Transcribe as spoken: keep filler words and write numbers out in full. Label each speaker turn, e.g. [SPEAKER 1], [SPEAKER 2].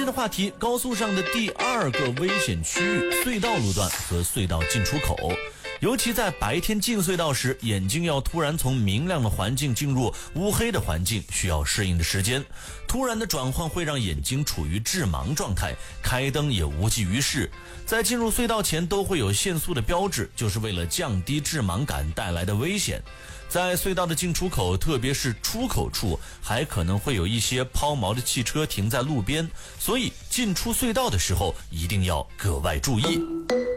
[SPEAKER 1] 的话题，高速上的第二个危险区域，隧道路段和隧道进出口。尤其在白天进隧道时，眼睛要突然从明亮的环境进入乌黑的环境，需要适应的时间。突然的转换会让眼睛处于致盲状态，开灯也无济于事。在进入隧道前都会有限速的标志，就是为了降低致盲感带来的危险。在隧道的进出口，特别是出口处，还可能会有一些抛锚的汽车停在路边，所以进出隧道的时候一定要格外注意。